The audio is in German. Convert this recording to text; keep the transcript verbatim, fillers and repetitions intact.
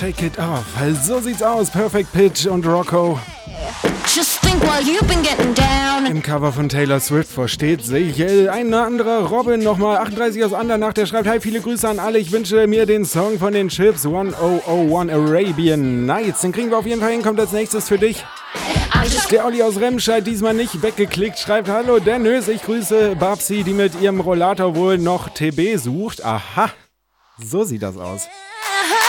Shake It Off. So sieht's aus, Perfect Pitch und Rocco. Just think while you've been getting down. Im Cover von Taylor Swift versteht sich ein anderer Robin nochmal. achtunddreißig aus Andernach, der schreibt: Hi, viele Grüße an alle. Ich wünsche mir den Song von den Chips tausendeins Arabian Nights. Den kriegen wir auf jeden Fall hin. Kommt als nächstes für dich. Der Olli aus Remscheid, diesmal nicht weggeklickt, schreibt: Hallo Dennis, ich grüße Babsi, die mit ihrem Rollator wohl noch T B sucht. Aha, so sieht das aus.